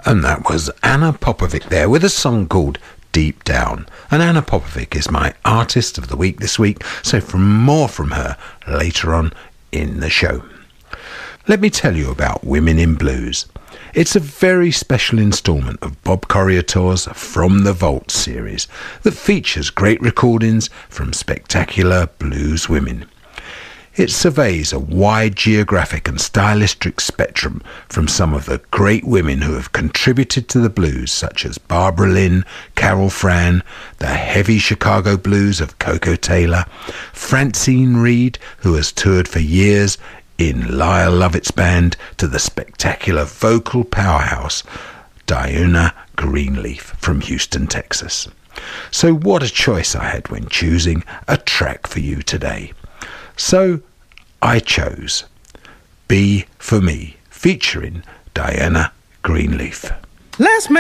And that was Anna Popovic there with a song called Deep Down. And Anna Popovic is my artist of the week this week, so more from her later on in the show. Let me tell you about Women in Blues. It's a very special instalment of Bob Corriatore's From the Vault series that features great recordings from spectacular blues women. It surveys a wide geographic and stylistic spectrum from some of the great women who have contributed to the blues, such as Barbara Lynn, Carol Fran, the heavy Chicago blues of Coco Taylor, Francine Reed, who has toured for years in Lyle Lovett's band, to the spectacular vocal powerhouse Diana Greenleaf from Houston, Texas. So what a choice I had when choosing a track for you today. So I chose Be For Me, featuring Diana Greenleaf. Let's